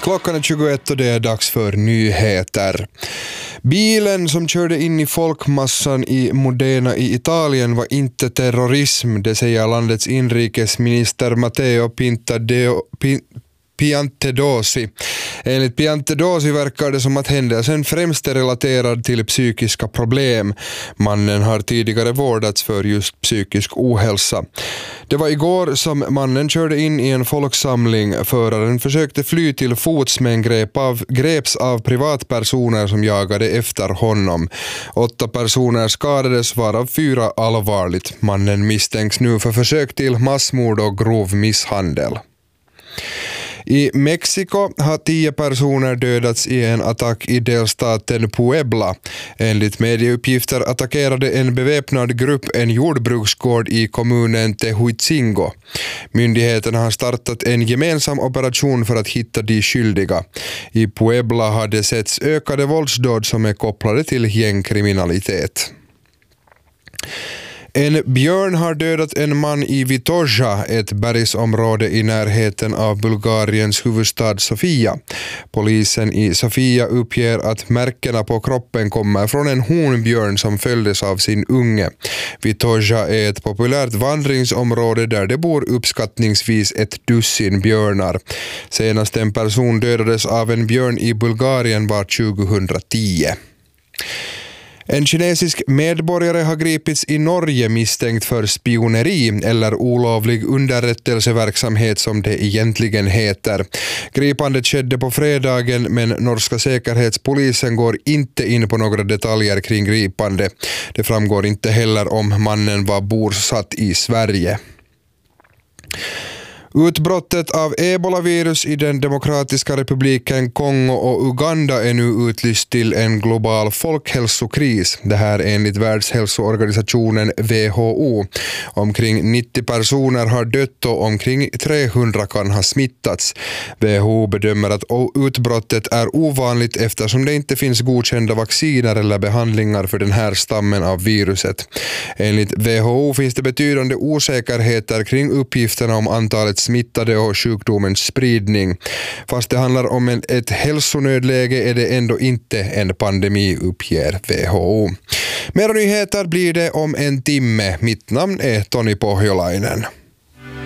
Klockan är 21 och det är dags för nyheter. Bilen som körde in i folkmassan i Modena i Italien var inte terrorism, det säger landets inrikesminister Matteo Piantedosi. Enligt Piantedosi verkar det som att händelsen främst är relaterad till psykiska problem. Mannen har tidigare vårdats för just psykisk ohälsa. Det var igår som mannen körde in i en folksamling. Föraren försökte fly till fots men greps av privatpersoner som jagade efter honom. 8 personer skadades, varav 4 allvarligt. Mannen misstänks nu för försök till massmord och grov misshandel. I Mexiko har 10 personer dödats i en attack i delstaten Puebla. Enligt medieuppgifter attackerade en beväpnad grupp en jordbruksgård i kommunen Tehuizingo. Myndigheterna har startat en gemensam operation för att hitta de skyldiga. I Puebla har det setts ökade våldsdåd som är kopplade till gängkriminalitet. En björn har dödat en man i Vitoja, ett bergsområde i närheten av Bulgariens huvudstad Sofia. Polisen i Sofia uppger att märkena på kroppen kommer från en honbjörn som följdes av sin unge. Vitoja är ett populärt vandringsområde där det bor uppskattningsvis 10 björnar. Senast en person dödades av en björn i Bulgarien var 2010. En kinesisk medborgare har gripits i Norge misstänkt för spioneri eller olovlig underrättelseverksamhet som det egentligen heter. Gripandet skedde på fredagen, men norska säkerhetspolisen går inte in på några detaljer kring gripande. Det framgår inte heller om mannen var bosatt i Sverige. Utbrottet av ebolavirus i den demokratiska republiken Kongo och Uganda är nu utlyst till en global folkhälsokris. Det här enligt Världshälsoorganisationen WHO. Omkring 90 personer har dött och omkring 300 kan ha smittats. WHO bedömer att utbrottet är ovanligt eftersom det inte finns godkända vacciner eller behandlingar för den här stammen av viruset. Enligt WHO finns det betydande osäkerheter kring uppgifterna om antalet smittade och sjukdomens spridning. Fast det handlar om ett hälsonödläge är det ändå inte en pandemi, uppger WHO. Mer nyheter blir det om en timme. Mitt namn är Toni Pohjolainen.